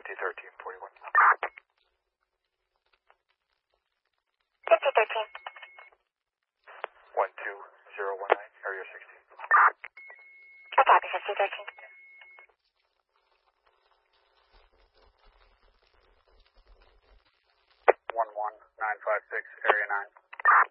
501341. 5013. 12019, area 16. Copy, 5013. 11956, area 9.